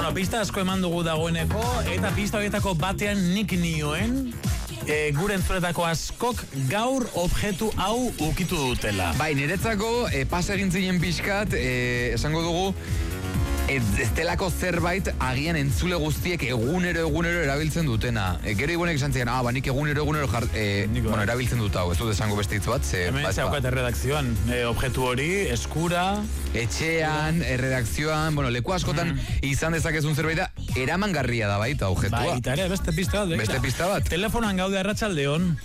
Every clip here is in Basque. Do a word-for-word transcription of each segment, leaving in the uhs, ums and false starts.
Bueno, pista asko eman dugu dagoeneko, eta pista horietako batean nik nioen, e, gure entzuretako askok gaur objektu hau ukitu dutela. Bai, niretzako e, pas egin zinen pixkat, e, esango dugu, ez delako zerbait agian entzule guztiek egunero egunero erabiltzen dutena. E, gero iguanek esan ziren, ah, ba, nik egunero egunero jar, e, bueno, erabiltzen dut hau, ez dut esango beste hitz bat. Ze, hemen zehaukate redakzioan, e, objektu hori, eskura, etxean, e, redakzioan, bueno, leku askotan mm. izan dezakezun zerbait da, eramangarria da baita objektua. Baita ere, beste pista bat. Beste pista bat. Telefonan gaude Arratsaldeon.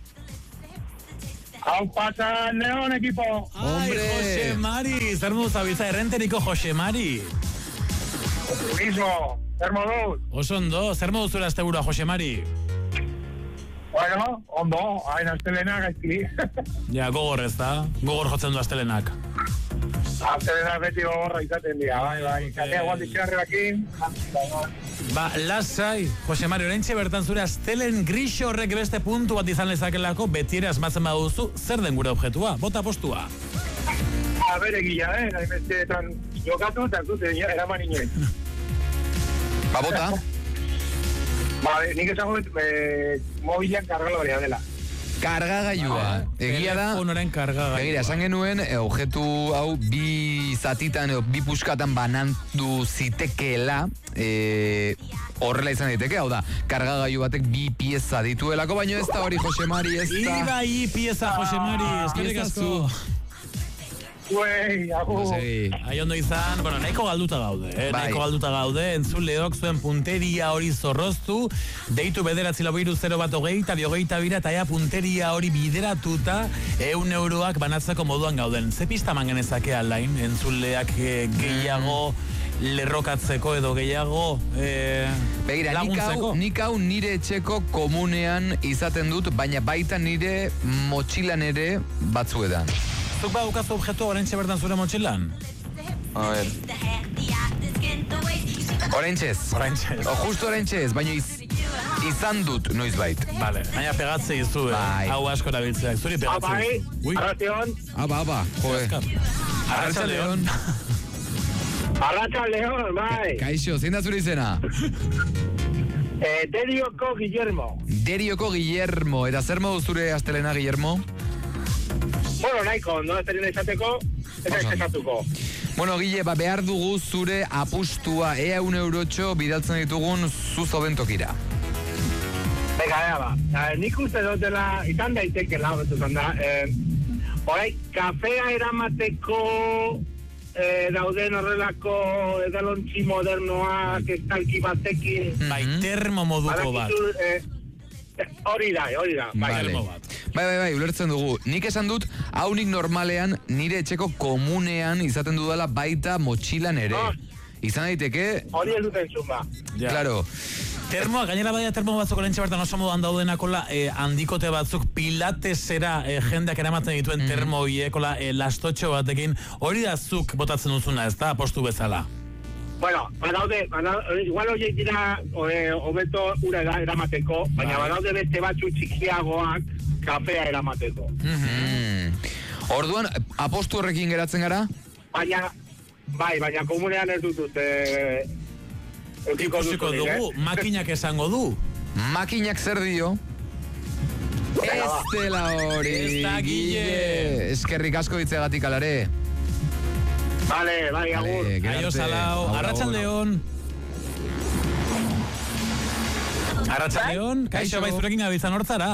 Hau pasa León equipo. Ai, Jose Mari, zer moduz abiza, errenteriko Jose Mari. Mismo, zer moduz. Oso ondo, zer moduz zura azte burua, Jose Mari? Bueno, ondo, hain astelenak aizki. Ja, gogor ez da, gogor jotzen du astelenak. Astelenak beti gogorra izaten dira, bai, bai. Katea guan dixarreakin. Ba, lasai, Jose Mari, oraintxe bertan zure astelen grixo horrek beste puntu bat izan lezakelako, betiere asmatzen baduzu, zer den gure objektua? Bota postua. A bere gila, eh? Nahi besteetan jokatu eta zute eraman inoen. Ba, bota. Ba, nik esango eh, mobilean kargalorea dela. Kargagailua. Egia da. Telefonoren kargagailua. Begira, esan genuen, e, objektu hau bi zatitan, e, bi puskatan banandu zitekeela, e, horrela izan daiteke, hau da, kargagailu batek bi pieza dituelako, baina ez da hori, Jose Mari, ez da. Iba i pieza, Jose Mari, eskerrik asko. Uei, agu. Ai ondo izan, bueno, nahiko galduta gaude, eh? Bai. Nahiko galduta gaude, entzuleok zuen punteria hori zorroztu, deitu bederatzi lau hiru zero bat hogeita, hogeita bira, eta ea punteria hori bideratuta, eun euroak banatzeko moduan gauden. Ze pista man genezake alain, entzuleak eh, gehiago lerrokatzeko edo gehiago eh, Begira, nik hau, laguntzeko? nik hau nire etxeko komunean izaten dut, baina baita nire motxilan ere batzuetan. Zuk badukazu objektu oraintxe bertan zure motxilan? A ver. Oraintxez. Oraintxez. O justo oraintxez, baina iz, izan dut noiz bait. Vale, baina pegatze izu, eh? Bai. Hau asko erabiltzeak, zuri pegatze. Abai, Ui, Arratxaldeon. Aba, aba, joe. Arratxaldeon. Arratxaldeon, bai. Kaixo, zein da zure izena? Eh, Derioko Guillermo. Derioko Guillermo. Eta zer modu zure astelena, Guillermo? Bueno, nahiko, no estarina izateko, eta Oso. esatuko. Bueno, Guille, ba, behar dugu zure apustua ea un eurotxo bidaltzen ditugun zuzo bentokira. Venga, ea ba. Eh, nik uste dutela, izan daiteke lau, betutan da. Eh, Horai, kafea eramateko eh, dauden horrelako edalontzi modernoak, estalki batekin. Bai, termo moduko bat. Badakizu, eh, Hori da, hori da. Bai, Vale. termo bat. Bai, bai, bai, ulertzen dugu. Nik esan dut, hau nik normalean, nire etxeko komunean izaten dudala baita motxilan ere. Ah. Izan daiteke, Hori ez duten zumba. Ja. claro, Termoa, gainera badia termo batzuk orentxe bertan oso moduan daudenakola eh, handikote batzuk pilatesera eh, jendeak eramaten dituen termo hiekola eh, lastotxo batekin, hori da zuk botatzen duzuna, ez da, postu bezala. Bueno, badaude, badaude, igual horiek dira eh, hobeto ura era- eramateko, baina Bai. badaude beste batzu txikiagoak kafea eramateko. mm. Orduan, apostu horrekin geratzen gara? Baina, bai, baina komunean ez dut uste... eukiko Ikusiko duzunik, dugu, eh? makinak esango du. Makinak zer dio? Ez dela hori, Ez da, Guille. Eskerrik asko ditzegatik alare. Vale, bai, agur. Vale, gerarte. Aio salau, Agur, Arratsaldeon. Arratsaldeon, kaixo Kaixo. bai zurekin gabiltzan hortzara.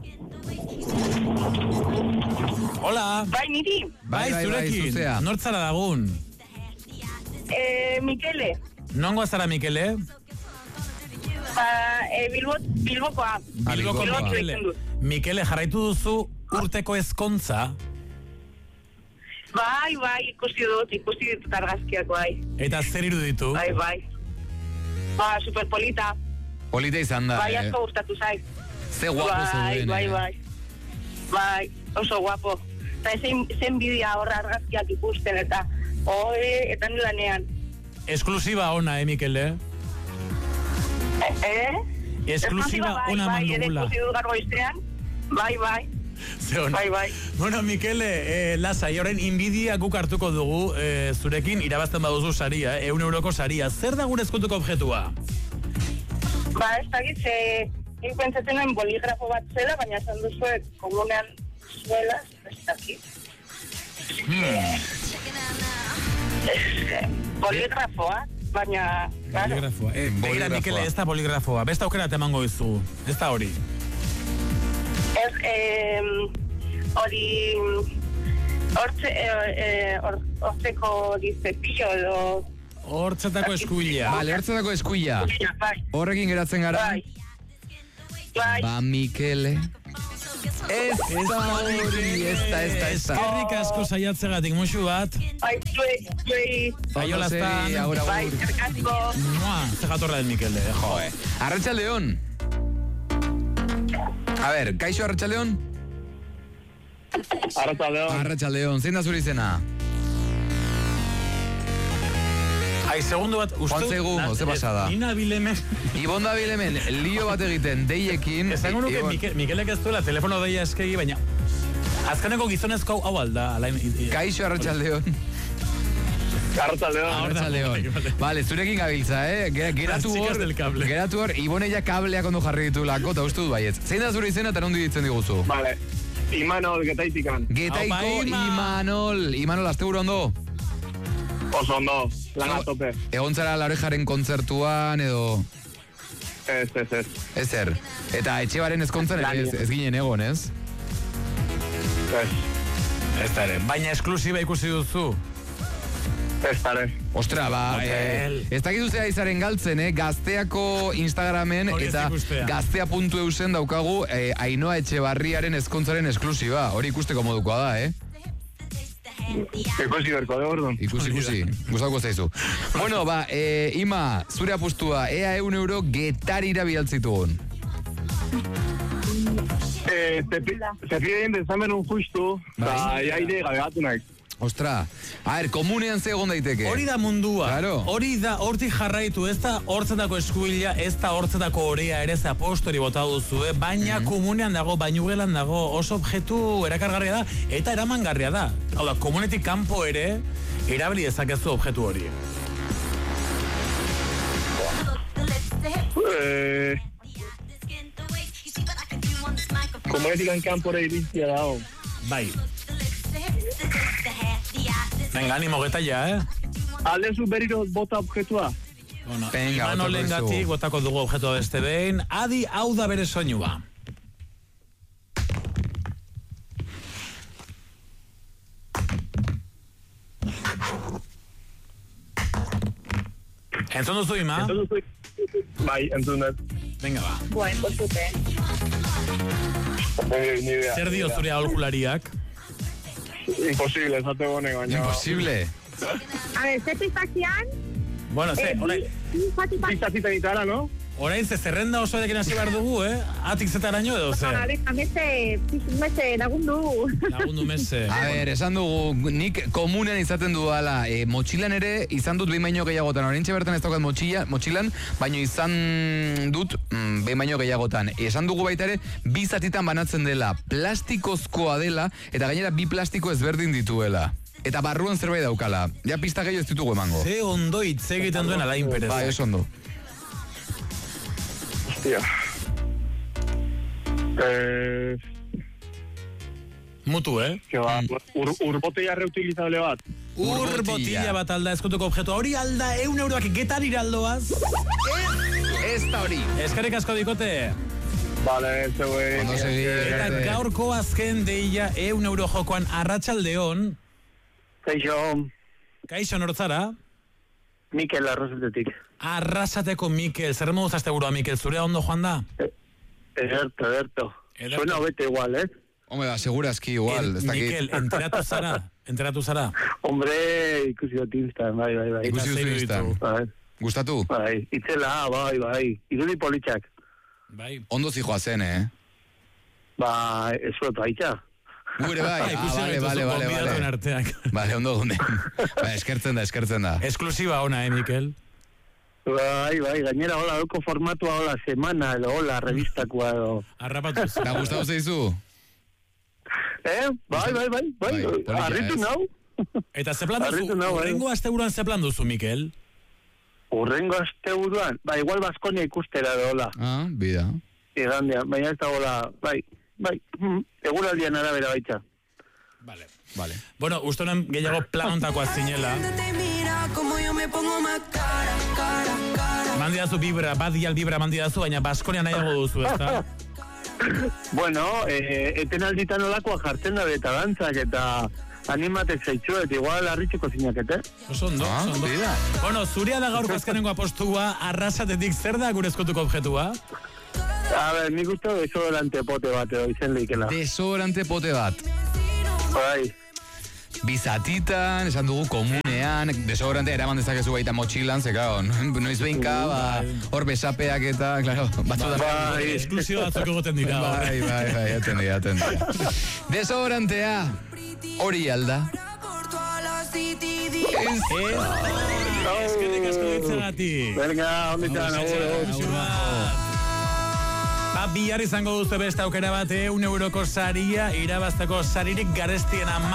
Hola. Bai, niri, Bai, Bai, bai, zurekin. zuzea. Nortzara lagun. eh, Mikele, Nongo zara, Mikele? ba, eh, Bilbo, Bilbokoa. Ah, Bilboko Bilbokoa. Mikele. Mikele, jarraitu duzu urteko ezkontza. Bai, bai, ikusi dut, ikusi ditut argazkiak, bai. Eta zer iruditu? Bai, bai. Ba, superpolita. Polita izan da, Bai, eh? asko gustatu zait. Ze guapo Bai, zeuden, bai, eh? bai. Bai, oso guapo. Eta zen, zen bidea horra argazkiak ikusten, eta hori, eta nilanean. Esklusiba ona, eh, Mikele? Eh? Esklusiba bai, ona bai, ere mandugula. ikusi dut gaur goizean. Bai, bai. Bai, bai. Bueno, Mikele, eh, lasai, orain inbidia guk hartuko dugu eh, zurekin irabazten baduzu saria, eh, eun euroko saria. Zer da gure eskutuko objektua? Ba, ez dakit, ze... Nik pentsatzen nuen boligrafo bat zela, baina esan duzuet komunean zuela, ez dakit. Hmm. Boligrafoa, baina... Claro. Boligrafoa. Eh, begira, Mikele, ez da boligrafoa. Besta aukera temango izu. Ez da hori. Ez, eh, hori... Hortze, eh, hortzeko hori zepillo edo... Hortzetako eskuila. Vale, hortzetako eskuila. Bai. Horrekin geratzen gara. Bai. Bai. Ba, Mikele. Ez da hori, ez da, ez da, ez da. Eskerrik asko saiatzegatik, musu bat. Bai, zuei, zuei. Aio lastan. Agur, agur. Bai, zerkatiko. Mua, ze jatorra den Mikele, jo. Arratsaldeon. A ver, kaixo Arratsaldeon? Arratsaldeon. Arratsaldeon, zein da zure izena? Ai, segundo bat, uste... Juan segundo, ze pasada. Nina bilemen... Ibon da bilemen, lio bat egiten, deiekin... Esango nuke, Mikel, Mikelek ez duela telefono deia eskegi, baina... Azkeneko gizonezko hau alda. Alain, Kaixo Arratsaldeon. Arratsaldeon. Arratsaldeon. Vale, zurekin gabiltza, eh? Geratu hor, geratu hor, Ibone ja kableak ondo jarri ditulako, eta uste dut baietz. Zein da zure izena eta nondi ditzen diguzu? Vale. Imanol, Getaitikan. Getaiko Aupa, Ima. Imanol. Imanol, asteburu ondo? Oso ondo, lan atope. Egon zara La Orejaren kontzertuan edo... Ez, ez, ez. Ezer. Eta Etxebaren ezkontzan ere ez, ez ginen egon, ez? Ez, ez da ere, baina esklusiba ikusi duzu. ez tare. Ostra, ba, Hotel. eh, ez dakizu zera izaren galtzen, eh? Gazteako Instagramen Hori ez eta ikustea. gaztea puntu eusen daukagu eh, Ainhoa Etxebarriaren ezkontzaren esklusiba. Hori ikusteko modukoa da, eh? Ikusi berko, de orduan. Ikusi, ikusi. Gustatuko zaizu. Bueno, ba, eh, Ima, zure apustua, ea eun euro Getarira bidaltzitugun. Eh, Zepideen dezamen un justu, Bai. eta jaide gabegatu nahi. Ostra, a ver, komunean ze egon daiteke. Hori da mundua. Claro. Hori da, hortik jarraitu, ez da hortzetako eskuila, ez da hortzetako orea ere ze apostori bota duzu, eh? Baina Mhm. komunean dago, bainugelan dago, oso objektu erakargarria da, eta eramangarria da. Hau da, komunetik kanpo ere, erabili dezakezu objektu hori. Eh, Komunetikan kanpore iritzia dago. Bai. Venga, animo geta ja, eh? Aldezu beriro bota objetua. Bueno, Venga, Imanolen botako gatik, dizugu. botako dugu objektua beste behin. Adi, hau da bere soinua. Entzun duzu, Ima? Bai, entzun dut. Venga, ba. Buen, pozute. Ni- ni idea. Zer dio zure aholkulariak? Imposible, esate honek, baina... Imposible. A ver, ze piztazian, Bueno, ze, orain, bi zatipak Piztatzita ditara, no? orain ze zerrenda oso edekin hasi behar dugu, eh? Atik zetaraino edo, ze? Aleja, mese, mese, lagundu. Lagundu meze. A ber, esan dugu, nik komunean izaten dudala, e, motxilan ere izan dut behin baino gehiagotan. Orintxe bertan ez daukat motxila, motxilan, baino izan dut mm, behin baino gehiagotan. Esan dugu baita ere, bi zatitan banatzen dela, plastikozkoa dela, eta gainera bi plastiko ezberdin dituela. Eta barruan zerbait daukala. Ja pista gehiago ez ditugu emango. Ze ondo hitz egiten duen Alain Perez. Bai, oso ondo. Hostia. Eh, Mutu, eh? que va, ur, urbotella reutilizable bat. Ur Ur botilla botilla bat alda eskutuko objektu. Hori alda eun euroak getarira aldoaz. Ez da hori. Eskerrik asko dikote. Vale, zeue... Ondo segi. Eta Arte. gaurko azken deia eun euro jokoan Arratsaldeon. Kaixo, Kaixo nortzara? Mikel Arrozetetik. Arrasateko Mikel. Zer modu zazte burua, Mikel? Zurea ondo joan da? Ederto, ederto. Ederto. Suena bete igual, eh? Hombre, ba, segurazki igual, En- ez dakit. Mikel, enteratu zara? Enteratu zara? Hombre, ikusi dut Instan, bai, bai, bai. Eta Ikusi duzu zein Instan. ditu? Bai, Gustatu? bai, itzela, bai, bai. Irudi politxak. Bai. Ondo zijoa zen, eh? Ba, ez zuetu haitxa. Gure bai, ah, ikusi vale, gaituzu vale, vale, gonbidatuen vale. arteak. Vale, ondo gunden. Ba, eskertzen da, eskertzen da. Esklusiba ona, eh, Mikel? Bai, bai, gainera, hola, doko formatua, hola, semana, edo, hola, revistakoa, edo. Arrapatu Da, gustatu zeizu? Eh? Bai, bai, bai, bai, Bai, polita, harritu ez? nau. Eta ze plan duzu, Harritu nau, bai. urrengo asteburuan ze plan duzu, Mikel? Urrengo asteburuan, ba, igual Baskonia ikustera dola, Ah, bida. igandean, baina ez dagoela, bai, bai, mm, eguraldian arabera baitza. Vale. Vale. Bueno, uste honen gehiago plan ontakoa zinela. Mandidazu bibra, badial bibra mandidazu, baina Baskonia nahiago duzu, ezta? Bueno, eh, etenalditan olakoa jartzen da eta dantzak eta animatek zaitxuet, igual harritxeko zinakete. Oso ondo, Ah, oso ondo. bida. Bueno, zuria da gaur azkenengo apostua, arrasatetik zer da gure eskutuko objetua? A ber, nik uste desodorante pote bat edo izen leikela. Desodorante pote bat. Bai. Bizatitan, esan dugu komunean, desodorante eraman dezakezu baita motxilan, ze gau, noiz behinka, ba, hor besapeak eta, claro, batzutan. Bai. Esklusio batzuk egoten dira. Bai, bai, bai, aten dira, aten dira. Desodorantea, hori alda. Ez, Eskerrik asko ditzagatik. Venga, onditan, agur. Ba, bihar izango duzu beste aukera bat, un euroko saria, irabazteko saririk garestien ama